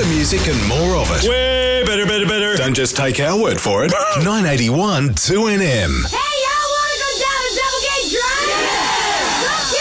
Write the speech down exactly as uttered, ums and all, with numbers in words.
Better music and more of it. Way better, better, better. Don't just take our word for it. nine eighty-one two N M. Hey, y'all wanna go down and double gate drive? Yeah! Let's get